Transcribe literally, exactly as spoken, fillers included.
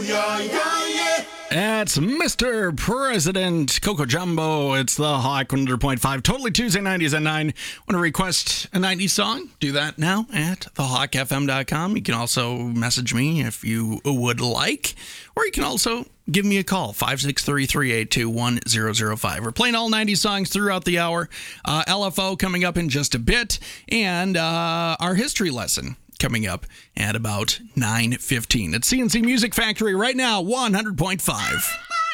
yeah, yeah, yeah. It's Mister President Coco Jumbo. It's the Hawk one hundred point five. Totally Tuesday nineties at nine. Want to request a nineties song? Do that now at the hawk f m dot com. You can also message me if you would like. Or you can also give me a call, five six three, three eight two, one zero zero five. We're playing all nineties songs throughout the hour. Uh, L F O coming up in just a bit. And uh, our history lesson coming up at about nine fifteen. It's C N C Music Factory right now, one hundred point five.